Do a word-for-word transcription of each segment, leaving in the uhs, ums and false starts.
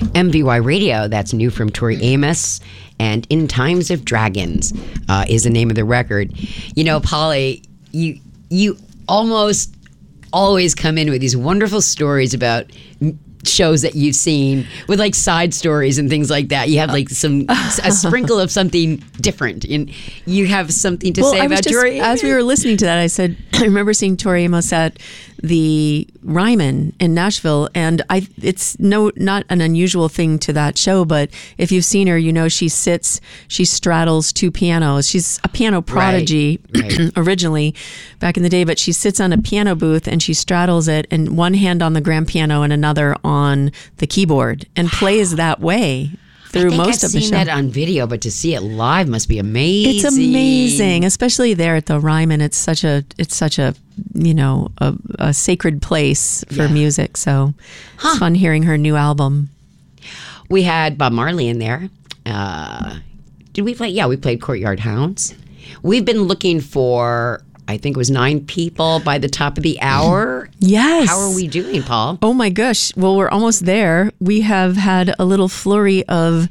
M V Y Radio, that's new from Tori Amos. And In Times of Dragons uh, is the name of the record. You know, Polly, you you almost always come in with these wonderful stories about shows that you've seen with like side stories and things like that. You have like some a sprinkle of something different, and you have something to well, say I was about just, Tori Amos. As we were listening to that, I said, I remember seeing Tori Amos at the Ryman in Nashville, and I it's no not an unusual thing to that show, but if you've seen her, you know she sits, she straddles two pianos. She's a piano prodigy right, right. originally back in the day, but she sits on a piano booth and she straddles it, and one hand on the grand piano and another on the keyboard, and plays that way through I think most I've of the seen show. that on video, but to see it live must be amazing. It's amazing, especially there at the Ryman. It's such a, it's such a, you know, a, a sacred place for Yeah. music. So Huh. it's fun hearing her new album. We had Bob Marley in there. Uh, did we play? Yeah, we played Courtyard Hounds. We've been looking for, I think it was nine people by the top of the hour. Yes. How are we doing, Paul? Oh my gosh. Well, we're almost there. We have had a little flurry of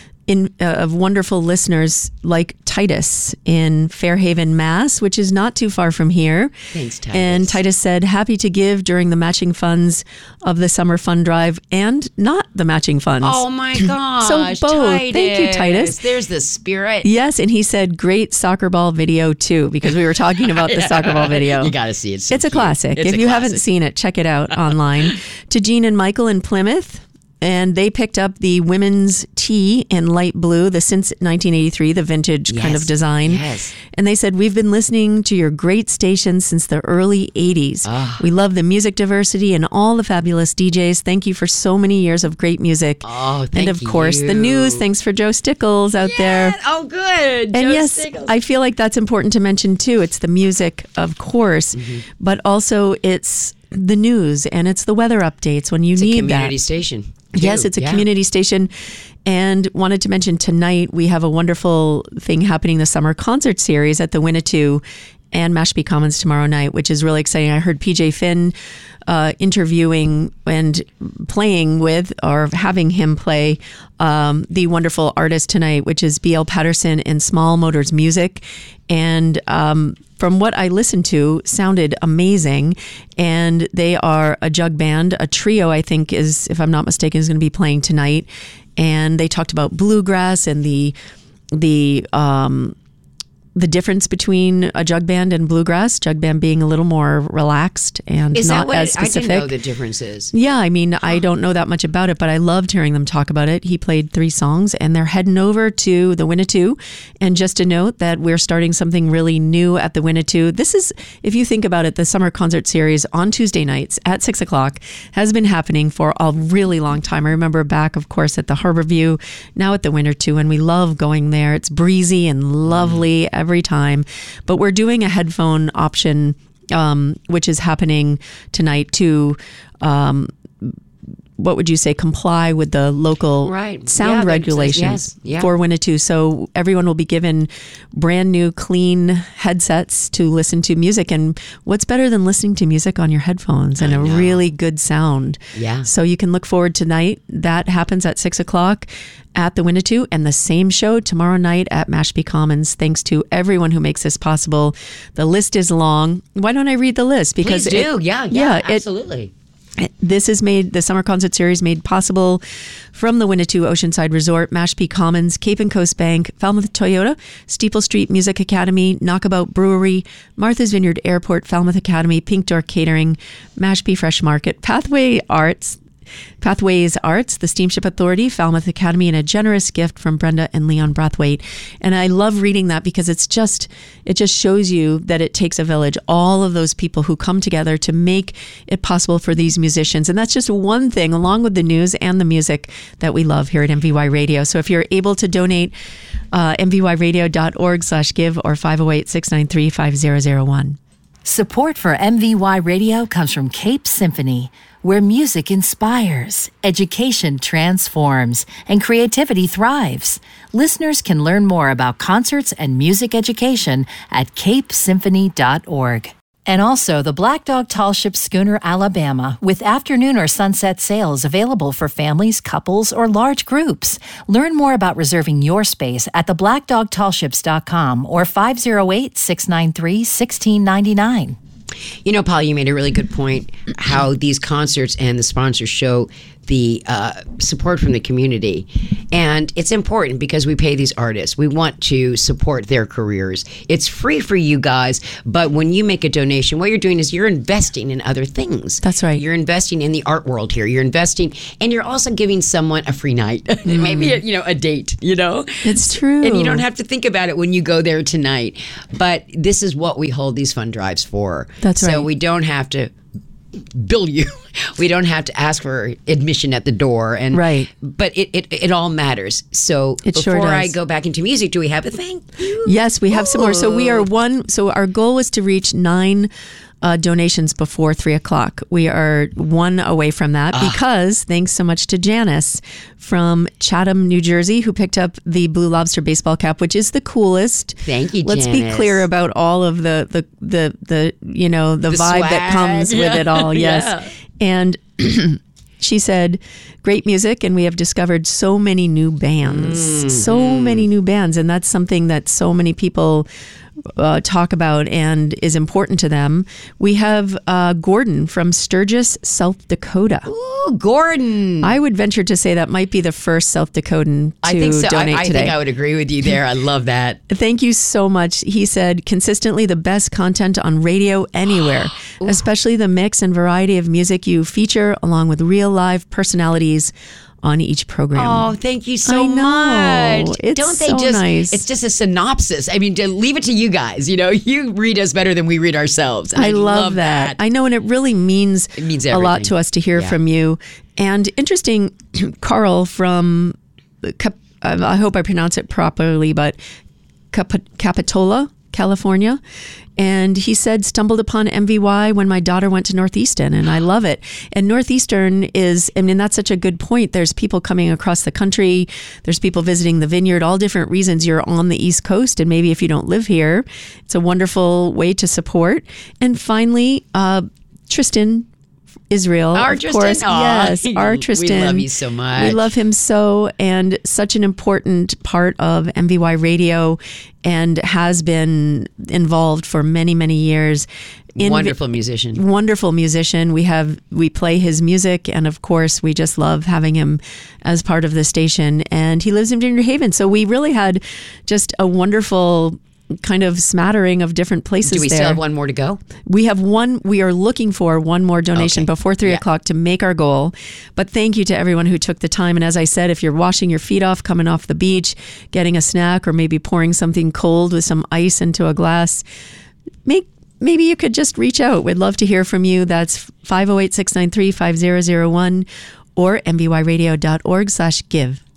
in uh, of wonderful listeners like Titus in Fairhaven, Mass, which is not too far from here. Thanks, Titus. And Titus said, happy to give during the matching funds of the summer fund drive and not the matching funds. Oh my gosh. So both. Titus. Thank you, Titus. There's the spirit. Yes, and he said, great soccer ball video too, because we were talking about the soccer ball video. You got to see it. So It's a cute. classic. It's if a you classic. haven't seen it, check it out online. To Jean and Michael in Plymouth. And they picked up the women's tee in light blue, the since nineteen eighty-three, the vintage kind Yes, of design. yes. And they said, we've been listening to your great station since the early eighties. Ah. We love the music diversity and all the fabulous D Js. Thank you for so many years of great music. Oh, thank And of course, the you. news. Thanks for Joe Stickles out there. Oh, good. And Joe yes, Stiggles. I feel like that's important to mention too. It's the music, of course, Mm-hmm. but also it's the news and it's the weather updates when you It's a need community that. station. Yes, too. it's a Yeah. community station. And wanted to mention tonight we have a wonderful thing happening, the summer concert series at the Winnetou and Mashpee Commons tomorrow night, which is really exciting. I heard P J Finn uh, interviewing and playing with, or having him play, um, the wonderful artist tonight, which is B L Patterson and Small Motors Music. And um, from what I listened to, sounded amazing. And they are a jug band, a trio, I think is, if I'm not mistaken, is going to be playing tonight. And they talked about bluegrass and the the um, the difference between a jug band and bluegrass. Jug band being a little more relaxed and Is not that what as it, I specific. didn't know the difference is. Yeah, I mean, I don't know that much about it, but I loved hearing them talk about it. He played three songs, and they're heading over to the Winnetou. And just to note that we're starting something really new at the Winnetou. This is, if you think about it, the summer concert series on Tuesday nights at six o'clock has been happening for a really long time. I remember back, of course, at the Harborview, now at the Winnetou, and we love going there. It's breezy and lovely every time. But we're doing a headphone option, um, which is happening tonight to, um, what would you say, comply with the local Right. sound Yeah, regulations yes. Yeah. for Winnetou. So everyone will be given brand new, clean headsets to listen to music. And what's better than listening to music on your headphones and I a know. really good sound? Yeah. So you can look forward tonight. That happens at six o'clock at the Winnetou, and the same show tomorrow night at Mashpee Commons. Thanks to everyone who makes this possible. The list is long. Why don't I read the list? Because Please do. it- yeah, yeah, yeah, it- absolutely. This is made, the summer concert series made possible from the Winnetou Oceanside Resort, Mashpee Commons, Cape and Coast Bank, Falmouth Toyota, Steeple Street Music Academy, Knockabout Brewery, Martha's Vineyard Airport, Falmouth Academy, Pink Door Catering, Mashpee Fresh Market, Pathway Arts, Pathways Arts, the Steamship Authority, Falmouth Academy, and a generous gift from Brenda and Leon Brathwaite. And I love reading that because it's just, it just shows you that it takes a village, all of those people who come together to make it possible for these musicians. And that's just one thing, along with the news and the music that we love here at M V Y Radio. So if you're able to donate, uh, m v y radio dot org slash give or five oh eight, six nine three, five zero zero one. Support for M V Y Radio comes from Cape Symphony, where music inspires, education transforms, and creativity thrives. Listeners can learn more about concerts and music education at cape symphony dot org. And also the Black Dog Tall Ship Schooner Alabama, with afternoon or sunset sails available for families, couples, or large groups. Learn more about reserving your space at the black dog tall ships dot com or five oh eight, six nine three, one six nine nine. You know, Paul, you made a really good point how these concerts and the sponsors show the uh, support from the community. And it's important because we pay these artists. We want to support their careers. It's free for you guys, but when you make a donation, what you're doing is you're investing in other things. That's right. You're investing in the art world here. You're investing, and you're also giving someone a free night. Mm. Maybe, a, you know, a date, you know? It's true. And you don't have to think about it when you go there tonight. But this is what we hold these fund drives for. That's right. So we don't have to bill you. We don't have to ask for admission at the door. And right. But it, it, it all matters. So it before sure I go back into music, do we have a thank you? Yes, we have some more. So we are one. So our goal was to reach nine uh, donations before three o'clock. We are one away from that ah. because thanks so much to Janice from Chatham, New Jersey, who picked up the Blue Lobster baseball cap, which is the coolest. Thank you, Let's Janice. be clear about all of the the the, the you know the, the vibe swag. that comes yeah. with it all. Yes, yeah. And she said, great music, and we have discovered so many new bands, mm. so many new bands, and that's something that so many people uh, talk about and is important to them. We have uh, Gordon from Sturgis, South Dakota. Ooh, Gordon. I would venture to say that might be the first South Dakotan to I think so. donate I, I today. think I would agree with you there. I love that. Thank you so much. He said, consistently the best content on radio anywhere, especially the mix and variety of music you feature along with real live personalities on each program. Oh, thank you so I know. much. It's Don't they so just nice. It's just a synopsis. I mean, to leave it to you guys. You know, you read us better than we read ourselves. I, I love, love that. that. I know, and it really means, it means a lot to us to hear yeah. from you. And interesting, Carl from, Cap- I hope I pronounce it properly, but Cap- Capitola, California. And he said, stumbled upon M V Y when my daughter went to Northeastern, and I love it. And Northeastern is, I mean, that's such a good point. There's people coming across the country. There's people visiting the vineyard, all different reasons. You're on the East Coast, and maybe if you don't live here, it's a wonderful way to support. And finally, uh, Tristan Israel, our of Tristan. course. Aww. Yes, our Tristan. We love you so much. We love him so, and such an important part of M V Y Radio, and has been involved for many, many years. In wonderful musician. Wonderful musician. We have we play his music, and of course, we just love having him as part of the station. And he lives in Ginger Haven, so we really had just a wonderful kind of smattering of different places. Do we there. still have one more to go? We have one. We are looking for one more donation okay. before three yeah. o'clock to make our goal. But thank you to everyone who took the time. And as I said, if you're washing your feet off, coming off the beach, getting a snack, or maybe pouring something cold with some ice into a glass, make maybe you could just reach out. We'd love to hear from you. That's five oh eight, six nine three, five oh oh one or m b y radio dot org slash give.